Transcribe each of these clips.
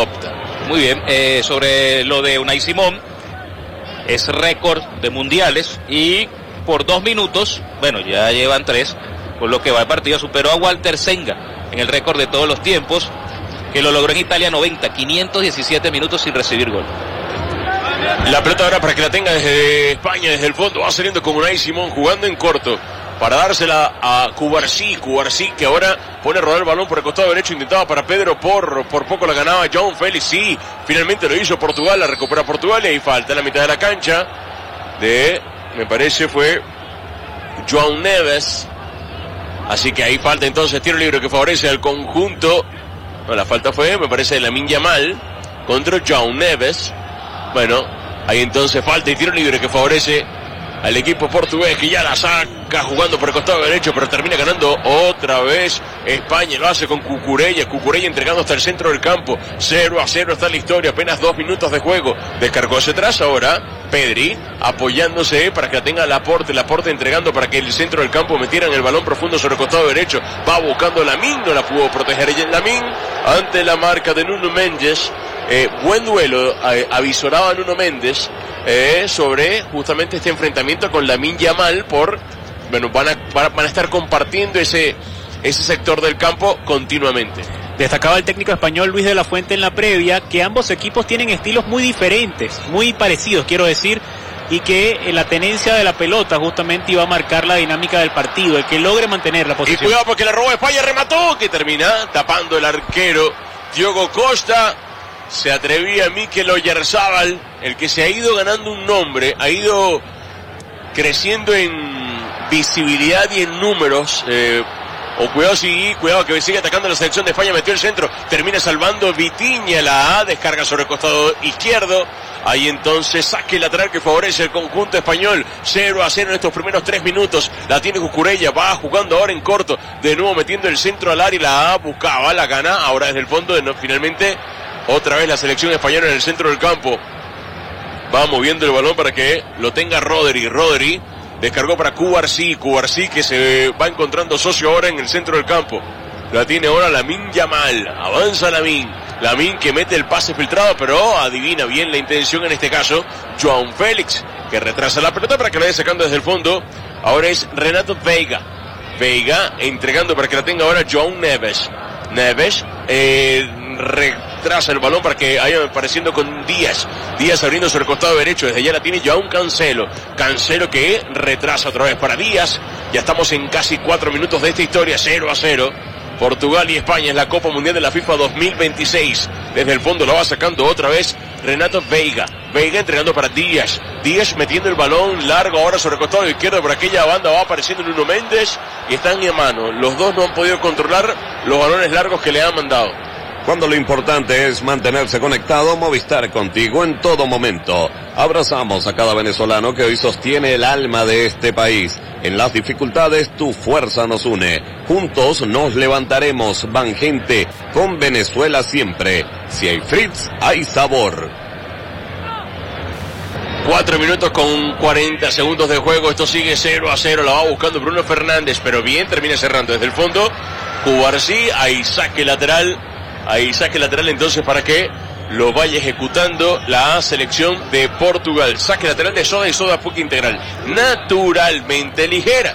adopta. Muy bien, sobre lo de Unai Simón, es récord de mundiales y por 2 minutos, bueno, ya llevan 3, por lo que va el partido, superó a Walter Senga en el récord de todos los tiempos, que lo logró en Italia 517 minutos sin recibir gol. La pelota ahora para que la tenga desde España, desde el fondo, va saliendo con Unai Simón jugando en corto para dársela a Cubarsí que ahora pone a rodar el balón por el costado derecho, intentaba para Pedro, por poco la ganaba João Félix, sí, finalmente lo hizo Portugal, la recupera Portugal y ahí falta en la mitad de la cancha me parece fue João Neves, así que ahí falta entonces tiro libre que favorece al conjunto, no, la falta fue, me parece, de Lamine Yamal contra João Neves. Bueno, ahí entonces falta y tiro libre que favorece al equipo portugués, que ya la saca jugando por el costado derecho, pero termina ganando otra vez España. Lo hace con Cucurella entregando hasta el centro del campo. 0-0 está la historia, apenas 2 minutos de juego. Descargó hacia atrás ahora Pedri, apoyándose para que la tenga Laporte entregando para que el centro del campo metieran el balón profundo sobre el costado derecho. Va buscando Lamine, no la pudo proteger ella en Lamine ante la marca de Nuno Mendes. Buen duelo, avisoraba Nuno Mendes sobre justamente este enfrentamiento con Lamine Yamal van a estar compartiendo ese sector del campo continuamente. Destacaba el técnico español Luis de la Fuente en la previa que ambos equipos tienen estilos muy diferentes, muy parecidos, quiero decir, y que la tenencia de la pelota justamente iba a marcar la dinámica del partido, el que logre mantener la posición. Y cuidado porque la robó España, remató, que termina tapando el arquero Diogo Costa. Se atrevía Mikel Oyarzabal, el que se ha ido ganando un nombre, ha ido creciendo en visibilidad y en números. Cuidado que sigue atacando la selección de España, metió el centro, termina salvando Vitinha, la A, descarga sobre el costado izquierdo. Ahí entonces saque lateral que favorece el conjunto español. 0-0 en estos primeros 3 minutos. La tiene Cucurella, va jugando ahora en corto, de nuevo metiendo el centro al área, la A buscaba, la gana, ahora desde el fondo, finalmente otra vez la selección española en el centro del campo. Va moviendo el balón para que lo tenga Rodri descargó para Cubarsí que se va encontrando socio ahora en el centro del campo. La tiene ahora Lamine Yamal, avanza Lamine que mete el pase filtrado, pero adivina bien la intención en este caso, João Félix, que retrasa la pelota para que la vaya sacando desde el fondo. Ahora es Renato Veiga entregando para que la tenga ahora João Neves retrasa el balón para que vaya apareciendo con Díaz abriendo sobre el costado derecho, desde allá la tiene João Cancelo que retrasa otra vez para Díaz. Ya estamos en casi 4 minutos de esta historia, 0-0 Portugal y España en la Copa Mundial de la FIFA 2026. Desde el fondo lo va sacando otra vez Renato Veiga entregando para Díaz metiendo el balón largo ahora sobre el costado izquierdo, por aquella banda va apareciendo Nuno Mendes y están en mano, los dos no han podido controlar los balones largos que le han mandado. Cuando lo importante es mantenerse conectado, Movistar contigo en todo momento. Abrazamos a cada venezolano que hoy sostiene el alma de este país. En las dificultades, tu fuerza nos une. Juntos nos levantaremos, Bangente, con Venezuela siempre. Si hay Fritz, hay sabor. 4 minutos con 40 segundos de juego, esto sigue 0-0, la va buscando Bruno Fernández, pero bien, termina cerrando desde el fondo. Cubarsí, ahí saque lateral entonces para que lo vaya ejecutando la selección de Portugal. Saque lateral de Soda y Soda Puc Integral, naturalmente ligera.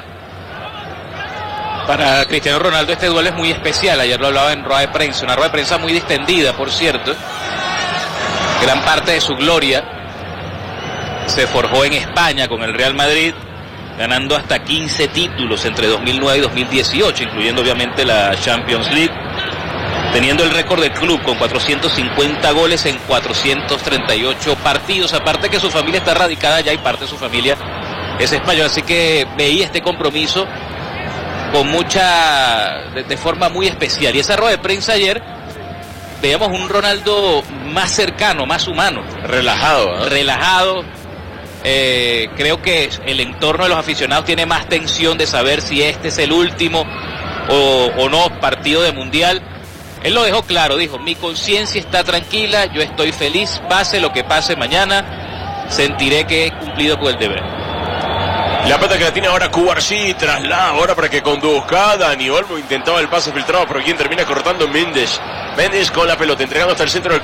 Para Cristiano Ronaldo este duelo es muy especial, ayer lo hablaba en rueda de prensa, una rueda de prensa muy distendida, por cierto. Gran parte de su gloria se forjó en España con el Real Madrid, ganando hasta 15 títulos entre 2009 y 2018, incluyendo obviamente la Champions League, teniendo el récord del club con 450 goles en 438 partidos, aparte que su familia está radicada allá y parte de su familia es española, así que veía este compromiso con de forma muy especial. Y esa rueda de prensa ayer, veíamos un Ronaldo más cercano, más humano. Relajado. Creo que el entorno de los aficionados tiene más tensión de saber si este es el último o no partido de Mundial. Él lo dejó claro, dijo, mi conciencia está tranquila, yo estoy feliz, pase lo que pase mañana, sentiré que he cumplido con el deber. La pelota que la tiene ahora Cubarsí, traslada ahora para que conduzca. Dani Olmo intentaba el pase filtrado, pero quien termina cortando Mendes con la pelota, entregando hasta el centro del